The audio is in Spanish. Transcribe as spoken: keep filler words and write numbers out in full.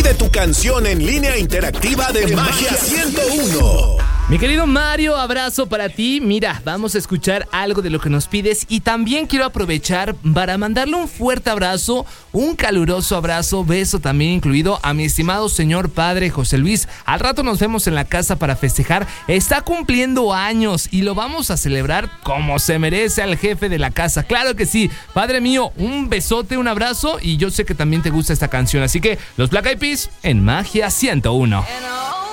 Pide tu canción en línea interactiva de Magia ciento uno. Mi querido Mario, abrazo para ti. Mira, vamos a escuchar algo de lo que nos pides y también quiero aprovechar para mandarle un fuerte abrazo, un caluroso abrazo, beso también incluido a mi estimado señor padre José Luis. Al rato nos vemos en la casa para festejar. Está cumpliendo años y lo vamos a celebrar como se merece al jefe de la casa. Claro que sí. Padre mío, un besote, un abrazo y yo sé que también te gusta esta canción. Así que los Black Eyed Peas en Magia ciento uno.